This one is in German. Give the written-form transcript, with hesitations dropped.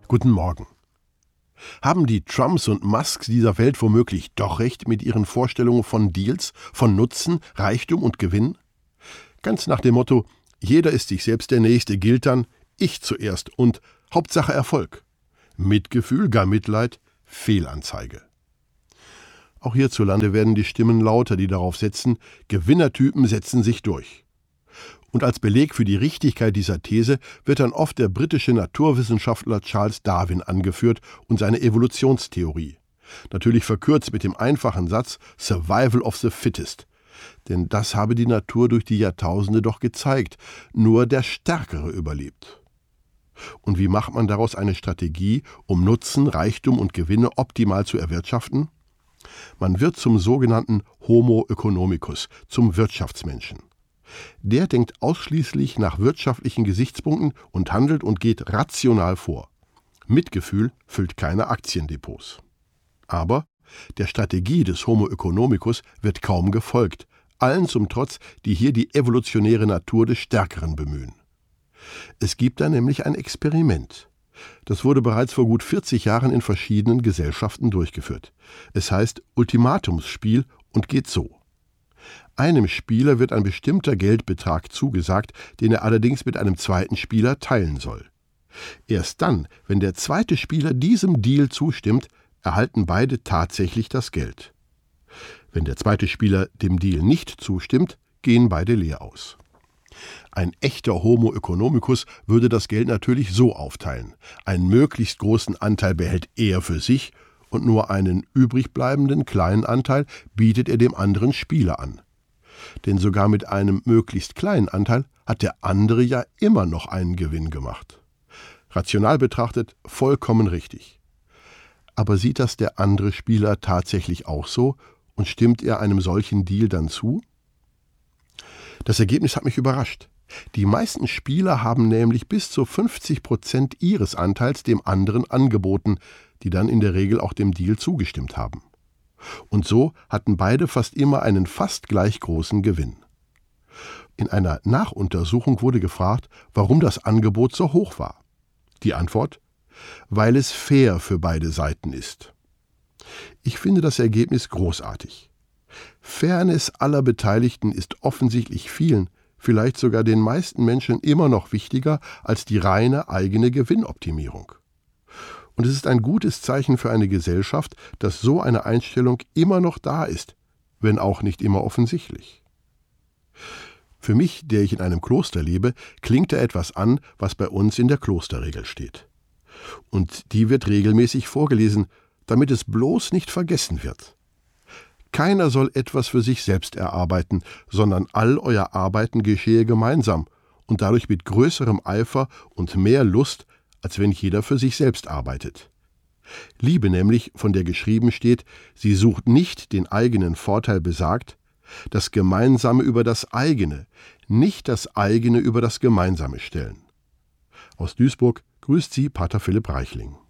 Guten Morgen. Haben die Trumps und Musks dieser Welt womöglich doch recht mit ihren Vorstellungen von Deals, von Nutzen, Reichtum und Gewinn? Ganz nach dem Motto, jeder ist sich selbst der Nächste, gilt dann ich zuerst und Hauptsache Erfolg. Mitgefühl, gar Mitleid, Fehlanzeige. Auch hierzulande werden die Stimmen lauter, die darauf setzen, Gewinnertypen setzen sich durch. Und als Beleg für die Richtigkeit dieser These wird dann oft der britische Naturwissenschaftler Charles Darwin angeführt und seine Evolutionstheorie. Natürlich verkürzt mit dem einfachen Satz Survival of the Fittest. Denn das habe die Natur durch die Jahrtausende doch gezeigt. Nur der Stärkere überlebt. Und wie macht man daraus eine Strategie, um Nutzen, Reichtum und Gewinne optimal zu erwirtschaften? Man wird zum sogenannten Homo economicus, zum Wirtschaftsmenschen. Der denkt ausschließlich nach wirtschaftlichen Gesichtspunkten und handelt und geht rational vor. Mitgefühl füllt keine Aktiendepots. Aber der Strategie des Homo economicus wird kaum gefolgt, allen zum Trotz, die hier die evolutionäre Natur des Stärkeren bemühen. Es gibt da nämlich ein Experiment. Das wurde bereits vor gut 40 Jahren in verschiedenen Gesellschaften durchgeführt. Es heißt Ultimatumsspiel und geht so. Einem Spieler wird ein bestimmter Geldbetrag zugesagt, den er allerdings mit einem zweiten Spieler teilen soll. Erst dann, wenn der zweite Spieler diesem Deal zustimmt, erhalten beide tatsächlich das Geld. Wenn der zweite Spieler dem Deal nicht zustimmt, gehen beide leer aus. Ein echter Homo economicus würde das Geld natürlich so aufteilen. Einen möglichst großen Anteil behält er für sich und nur einen übrig bleibenden kleinen Anteil bietet er dem anderen Spieler an. Denn sogar mit einem möglichst kleinen Anteil hat der andere ja immer noch einen Gewinn gemacht. Rational betrachtet vollkommen richtig. Aber sieht das der andere Spieler tatsächlich auch so und stimmt er einem solchen Deal dann zu? Das Ergebnis hat mich überrascht. Die meisten Spieler haben nämlich bis zu 50% ihres Anteils dem anderen angeboten, die dann in der Regel auch dem Deal zugestimmt haben. Und so hatten beide fast immer einen fast gleich großen Gewinn. In einer Nachuntersuchung wurde gefragt, warum das Angebot so hoch war. Die Antwort: weil es fair für beide Seiten ist. Ich finde das Ergebnis großartig. Fairness aller Beteiligten ist offensichtlich vielen, vielleicht sogar den meisten Menschen immer noch wichtiger als die reine eigene Gewinnoptimierung. Und es ist ein gutes Zeichen für eine Gesellschaft, dass so eine Einstellung immer noch da ist, wenn auch nicht immer offensichtlich. Für mich, der ich in einem Kloster lebe, klingt da etwas an, was bei uns in der Klosterregel steht. Und die wird regelmäßig vorgelesen, damit es bloß nicht vergessen wird. Keiner soll etwas für sich selbst erarbeiten, sondern all euer Arbeiten geschehe gemeinsam und dadurch mit größerem Eifer und mehr Lust, als wenn jeder für sich selbst arbeitet. Liebe nämlich, von der geschrieben steht, sie sucht nicht den eigenen Vorteil besagt, das Gemeinsame über das eigene, nicht das eigene über das Gemeinsame stellen. Aus Duisburg grüßt Sie Pater Philipp Reichling.